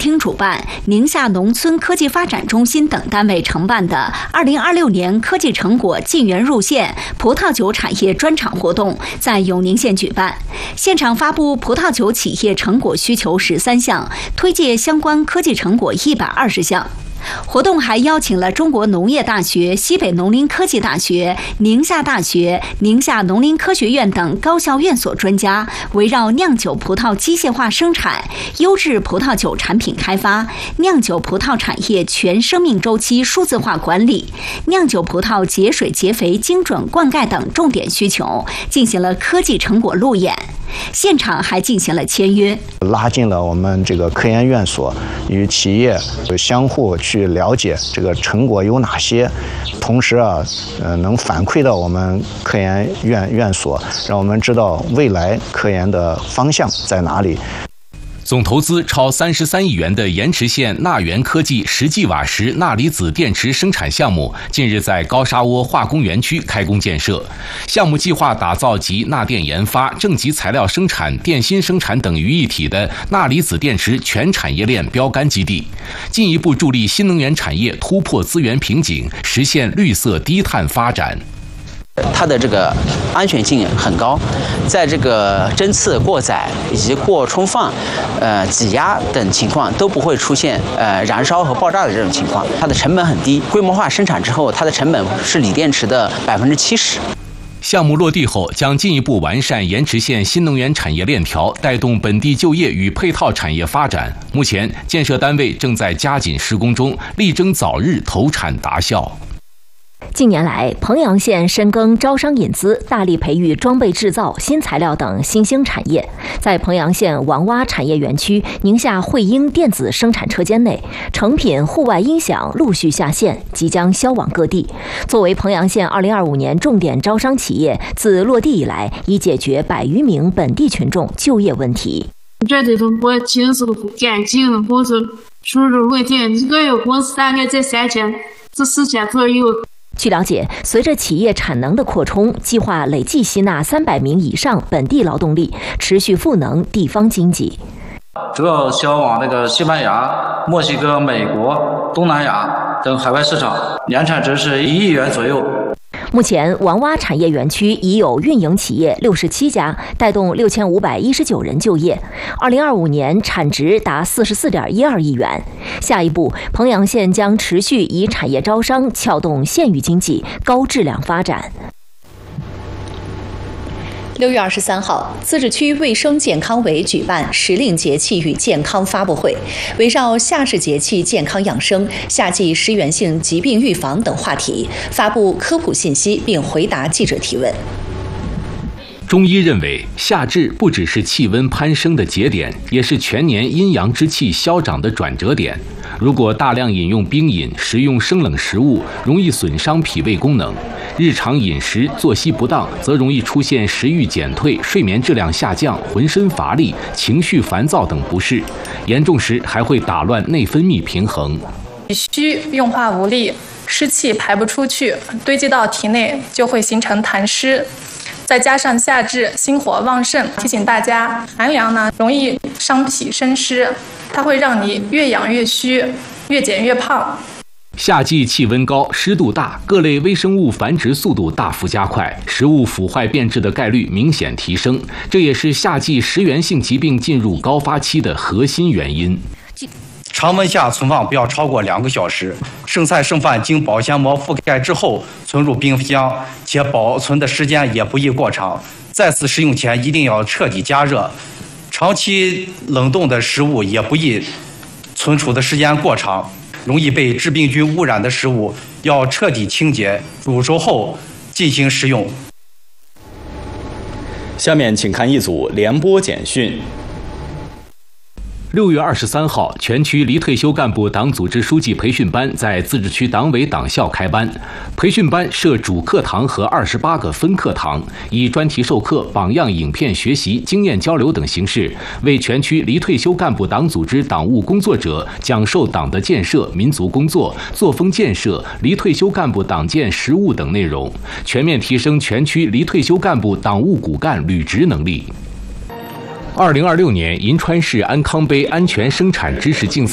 厅主办、宁夏农村科技发展中心等单位承办的2026年科技成果进园入县葡萄酒产业专场活动在永宁县举办。现场发布葡萄酒企业成果需求13项，推介相关科技成果120项。活动还邀请了中国农业大学、西北农林科技大学、宁夏大学、宁夏农林科学院等高校院所专家，围绕酿酒葡萄机械化生产、优质葡萄酒产品开发、酿酒葡萄产业全生命周期数字化管理、酿酒葡萄节水节肥精准灌溉等重点需求，进行了科技成果路演。现场还进行了签约， 拉近了我们这个科研院所与企业相互去了解这个成果有哪些，同时能反馈到我们科研院所，让我们知道未来科研的方向在哪里。 总投资超33亿元的盐池县钠源科技实际瓦石钠离子电池生产项目近日在高沙窝化工园区开工建设。项目计划打造集钠电研发、正极材料生产、电芯生产等于一体的钠离子电池全产业链标杆基地，进一步助力新能源产业突破资源瓶颈，实现绿色低碳发展。 它的这个安全性很高，在这个针刺、过载以及过充放、挤压等情况都不会出现燃烧和爆炸的这种情况。它的成本很低，规模化生产之后，它的成本是锂电池的70%。 项目落地后，将进一步完善盐池县新能源产业链条，带动本地就业与配套产业发展。目前，建设单位正在加紧施工中，力争早日投产达效。 近年来，彭阳县深耕招商引资，大力培育装备制造、新材料等新兴产业。在彭阳县王洼产业园区宁夏汇英电子生产车间内，成品户外音响陆续下线，即将销往各地。作为彭阳县2025年重点招商企业，自落地以来，已解决100余名本地群众就业问题。 这里头我清楚干净，我是收入稳定，一个月工资大概在3000至4000左右。 据了解，随着企业产能的扩充，计划累计吸纳300名以上本地劳动力，持续赋能地方经济。 主要销往那个西班牙、墨西哥、美国、东南亚等海外市场，年产值是1亿元左右。 目前，王洼产业园区已有运营企业67家，带动6519人就业。2025年产值达44.12亿元。下一步，彭阳县将持续以产业招商撬动县域经济高质量发展。 6月23号，自治区卫生健康委举办时令节气与健康发布会，围绕夏至节气健康养生、夏季食源性疾病预防等话题，发布科普信息并回答记者提问。 中医认为，夏至不只是气温攀升的节点，也是全年阴阳之气消长的转折点。如果大量饮用冰饮、食用生冷食物，容易损伤脾胃功能；日常饮食、作息不当，则容易出现食欲减退、睡眠质量下降、浑身乏力、情绪烦躁等不适，严重时还会打乱内分泌平衡。 脾虚运化无力，湿气排不出去，堆积到体内就会形成痰湿。再加上夏至心火旺盛，提醒大家，寒凉呢容易伤脾生湿，它会让你越养越虚，越减越胖。 夏季气温高、湿度大，各类微生物繁殖速度大幅加快，食物腐坏变质的概率明显提升，这也是夏季食源性疾病进入高发期的核心原因。 常温下存放不要超过2个小时，剩菜剩饭经保鲜膜覆盖之后存入冰箱，且保存的时间也不宜过长。再次食用前一定要彻底加热，长期冷冻的食物也不宜存储的时间过长，容易被致病菌污染的食物要彻底清洁，煮熟后进行食用。 下面请看一组联播简讯。 6月23号，全区离退休干部党组织书记培训班在自治区党委党校开班。培训班设主课堂和28个分课堂，以专题授课、榜样影片学习、经验交流等形式，为全区离退休干部党组织党务工作者讲授党的建设、民族工作、作风建设、离退休干部党建实务等内容，全面提升全区离退休干部党务骨干履职能力。2026年银川市安康杯安全生产知识竞赛